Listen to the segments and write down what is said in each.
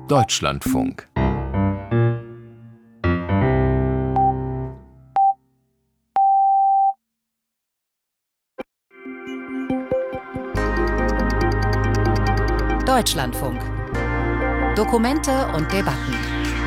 Deutschlandfunk. Deutschlandfunk. Dokumente und Debatten.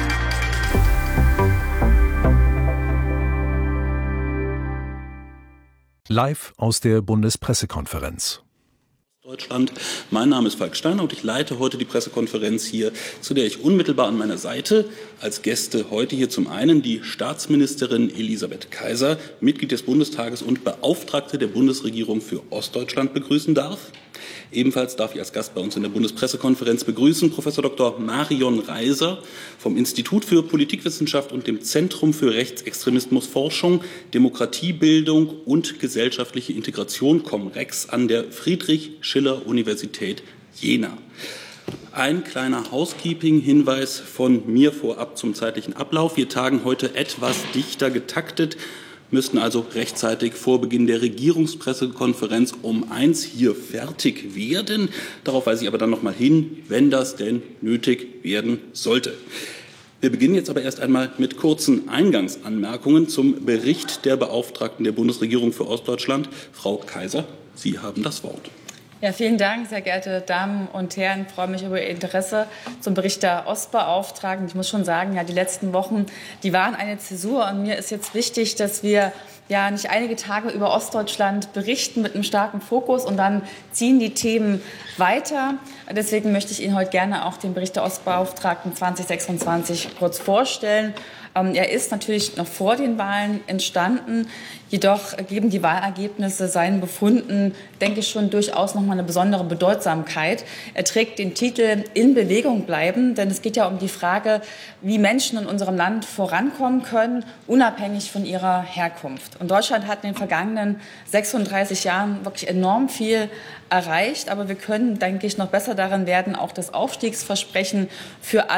Live aus der Bundespressekonferenz. Deutschland. Mein Name ist Falk Steiner und ich leite heute die Pressekonferenz hier, zu der ich unmittelbar an meiner Seite als Gäste heute hier zum einen die Staatsministerin Elisabeth Kaiser, Mitglied des Bundestages und Beauftragte der Bundesregierung für Ostdeutschland begrüßen darf. Ebenfalls darf ich als Gast bei uns in der Bundespressekonferenz begrüßen Professor Dr. Marion Reiser vom Institut für Politikwissenschaft und dem Zentrum für Rechtsextremismusforschung, Demokratiebildung und gesellschaftliche Integration (Comrex) an der Friedrich-Schiller-Universität Jena. Ein kleiner Housekeeping-Hinweis von mir vorab zum zeitlichen Ablauf. Wir tagen heute etwas dichter getaktet, müssten also rechtzeitig vor Beginn der Regierungspressekonferenz um 1 hier fertig werden. Darauf weise ich aber dann noch mal hin, wenn das denn nötig werden sollte. Wir beginnen jetzt aber erst einmal mit kurzen Eingangsanmerkungen zum Bericht der Beauftragten der Bundesregierung für Ostdeutschland. Frau Kaiser, Sie haben das Wort. Ja, vielen Dank, sehr geehrte Damen und Herren. Ich freue mich über Ihr Interesse zum Bericht der Ostbeauftragten. Ich muss schon sagen, ja, die letzten Wochen, die waren eine Zäsur. Und mir ist jetzt wichtig, dass wir ja nicht einige Tage über Ostdeutschland berichten mit einem starken Fokus und dann ziehen die Themen weiter. Deswegen möchte ich Ihnen heute gerne auch den Bericht der Ostbeauftragten 2026 kurz vorstellen. Er ist natürlich noch vor den Wahlen entstanden, jedoch geben die Wahlergebnisse seinen Befunden, denke ich, schon durchaus noch mal eine besondere Bedeutsamkeit. Er trägt den Titel "In Bewegung bleiben", denn es geht ja um die Frage, wie Menschen in unserem Land vorankommen können, unabhängig von ihrer Herkunft. Und Deutschland hat in den vergangenen 36 Jahren wirklich enorm viel erreicht, aber wir können, denke ich, noch besser darin werden, auch das Aufstiegsversprechen für alle